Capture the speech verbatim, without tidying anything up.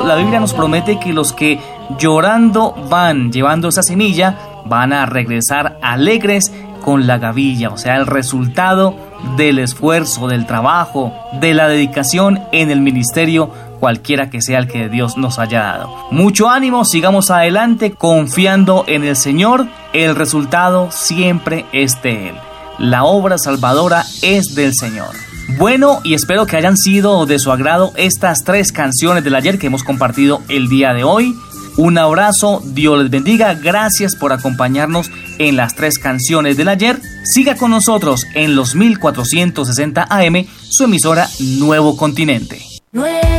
la Biblia nos promete que los que llorando van llevando esa semilla van a regresar alegres con la gavilla, o sea, el resultado del esfuerzo, del trabajo, de la dedicación en el ministerio, cualquiera que sea el que Dios nos haya dado. Mucho ánimo, sigamos adelante confiando en el Señor, el resultado siempre es de Él. La obra salvadora es del Señor. Bueno, y espero que hayan sido de su agrado estas tres canciones del ayer que hemos compartido el día de hoy. Un abrazo, Dios les bendiga, gracias por acompañarnos en las tres canciones del ayer. Siga con nosotros en los mil cuatrocientos sesenta A M, su emisora Nuevo Continente.